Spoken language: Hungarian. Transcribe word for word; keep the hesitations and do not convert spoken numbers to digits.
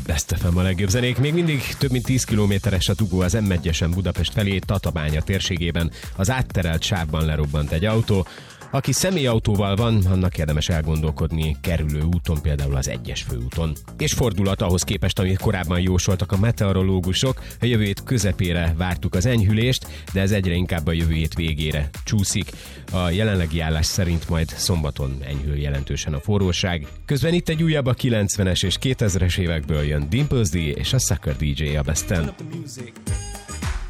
Best ef em a legjobb zenék. Még mindig több mint tíz kilométeres a dugó az em egyesen Budapest felé, Tatabánya térségében. Az átterelt sávban lerobbant egy autó. Aki személyautóval van, annak érdemes elgondolkodni kerülő úton, például az egyes főúton. És fordulat ahhoz képest, amit korábban jósoltak a meteorológusok, a jövő hét közepére vártuk az enyhülést, de ez egyre inkább a jövő hét végére csúszik. A jelenlegi állás szerint majd szombaton enyhül jelentősen a forróság. Közben itt egy újabb a kilencvenes és kétezres évekből jön Dimples D és a Sucker dé dzsé a Besten.